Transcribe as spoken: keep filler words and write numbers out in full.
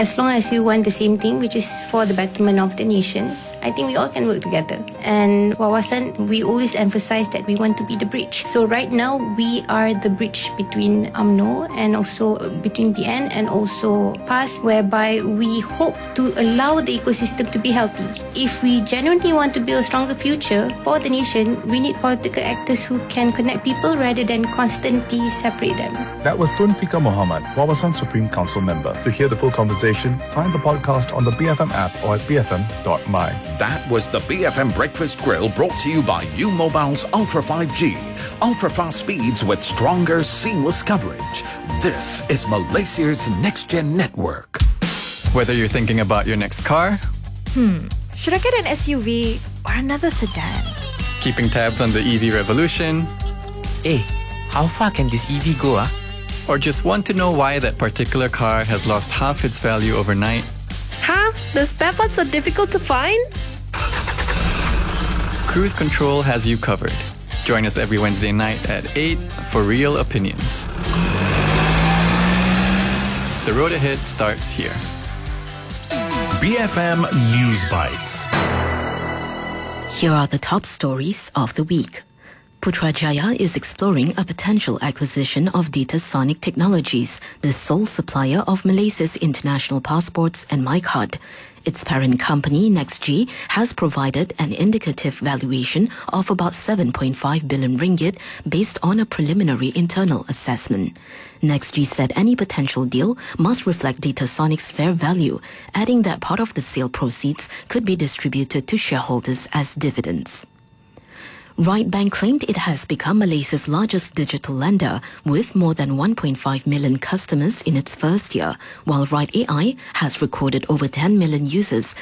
as long as you want the same thing, which is for the betterment of the nation, I think we all can work together. And Wawasan, we always emphasize that we want to be the bridge. So right now, we are the bridge between U M N O and also between B N and also P A S, whereby we hope to allow the ecosystem to be healthy. If we genuinely want to build a stronger future for the nation, we need political actors who can connect people rather than constantly separate them. That was Tun Fika Mohammed, Wawasan Supreme Council member. To hear the full conversation, find the podcast on the B F M app or at b f m dot m y. That was the B F M Breakfast Grill, brought to you by U Mobile's Ultra five G. Ultra fast speeds with stronger, seamless coverage. This is Malaysia's next-gen network. Whether you're thinking about your next car, Hmm, should I get an S U V or another sedan? keeping tabs on the E V revolution, Hey, how far can this E V go, ah? or just want to know why that particular car has lost half its value overnight, Huh? The spare parts are difficult to find? Cruise Control has you covered. Join us every Wednesday night at eight for Real Opinions. The road ahead starts here. B F M News Bites. Here are the top stories of the week. Putrajaya is exploring a potential acquisition of Datasonic Technologies, the sole supplier of Malaysia's international passports and MyCard. Its parent company, NextG, has provided an indicative valuation of about seven point five billion ringgit based on a preliminary internal assessment. NextG said any potential deal must reflect Datasonic's fair value, adding that part of the sale proceeds could be distributed to shareholders as dividends. Right Bank claimed it has become Malaysia's largest digital lender with more than one point five million customers in its first year, while Right A I has recorded over ten million users